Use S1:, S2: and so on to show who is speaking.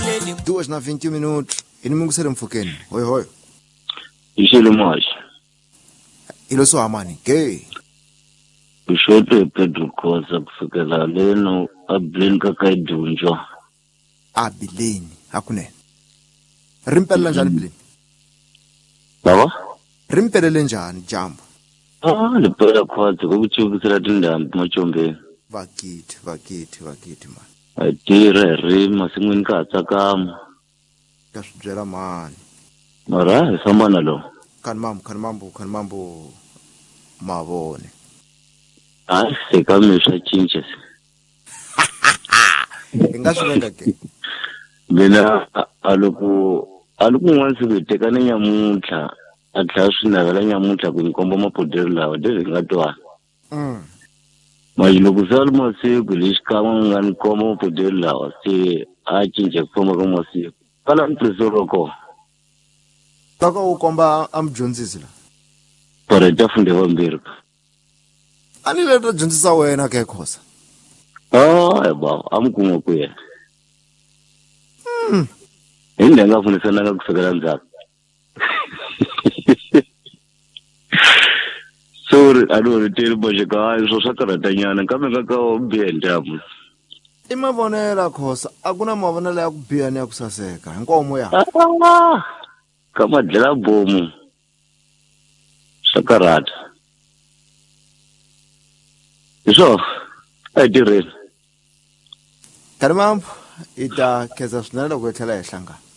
S1: duas na 20 minutos inimungu sele mfukeni hoyo hoyo
S2: ishele mashi
S1: ilo so amani ke
S2: ushoto Pedro Khoza kusukela leno ableni kakayidunjwa
S1: abileni akunene rimpelela njani bileni
S2: baba
S1: rimpelele njani jambo
S2: liphela Khoza kokuchukisela tindambi machombeni
S1: vakithi man
S2: atire rima sin'wini ka tsakama
S1: ka swi byela mani
S2: mara hi famba na lo
S1: khani mambo mavone
S2: hayi seka mi swa cinca
S1: i nga swi veka ke
S2: mina aloko n'wana siku hi tekane nyamuntlha a tlhela swi navela nyamuntlha ku ni komba mapodleri lawa leswi nga twana manje loko se ali masiku lexi kan'we nga ni komba mapodleri lawa se a cinca ku famba ka masiku kala ni tirhiseriwa kona
S1: taka u komba a mudyondzisi la
S2: pare ta funde vambirhi
S1: a ni le to dyondzisa wena ke Khoza
S2: baba a mi kuma ku yena hi ndzi nga fundisananga ku fikela ndzhaku sorry a ni ri teli boxeka hayi swo swa karhatanyana kambe nga ka bihe ndyamu
S1: i mavonela Khoza a ku na mavonelo ya ku biha ni ya ku saseka hinkwavo ya
S2: ka madlela bomu swa karhata hi swona a hi tirheni
S1: khani mambo i ta khensa swinene loko hi tlhela hi hlangana